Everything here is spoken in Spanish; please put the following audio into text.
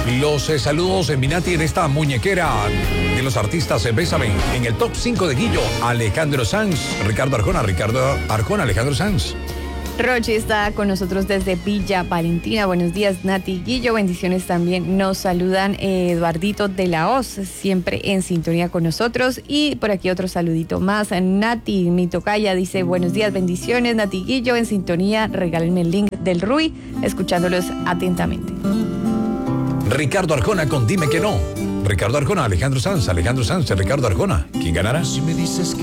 Los saludos en Minati en esta muñequera de los artistas Bésame. En el top 5 de Guillo, Alejandro Sanz, Ricardo Arjona, Alejandro Sanz. Rochi está con nosotros desde Villa Valentina. Buenos días, Nati y Guillo. Bendiciones también. Nos saludan Eduardito de la Hoz, siempre en sintonía con nosotros. Y por aquí otro saludito más. Nati, mi tocaya, dice: buenos días, bendiciones, Nati y Guillo, en sintonía. Regálenme el link del RUI, escuchándolos atentamente. Ricardo Arjona con Dime que no. Ricardo Arjona, Alejandro Sanz, Ricardo Arjona. ¿Quién ganará? Si me dices